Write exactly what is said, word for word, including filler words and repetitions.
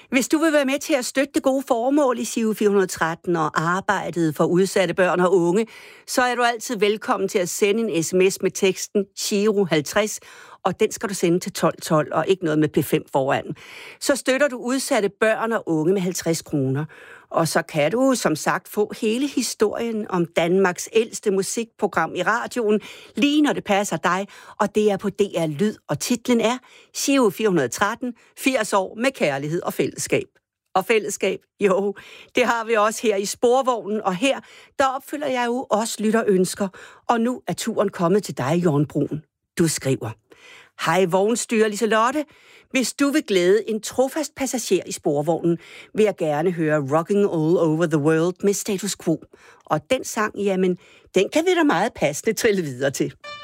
Hvis du vil være med til at støtte det gode formål i Giro fire hundrede og tretten og arbejdet for udsatte børn og unge, så er du altid velkommen til at sende en sms med teksten Giro halvtreds, og den skal du sende til tolv tolv og ikke noget med P fem foran. Så støtter du udsatte børn og unge med halvtreds kroner. Og så kan du som sagt få hele historien om Danmarks ældste musikprogram i radioen, lige når det passer dig, og det er på D R Lyd, og titlen er Giro fire hundrede og tretten, firs år med kærlighed og fællesskab. Og fællesskab, jo, det har vi også her i Sporvognen, og her, der opfylder jeg jo også lytterønsker, og nu er turen kommet til dig, Jørgen Brun. Du skriver: Hej vognstyrer Liselotte. Hvis du vil glæde en trofast passager i Sporvognen, vil jeg gerne høre Rocking All Over the World med Status Quo. Og den sang, jamen, den kan vi da meget passende trille videre til.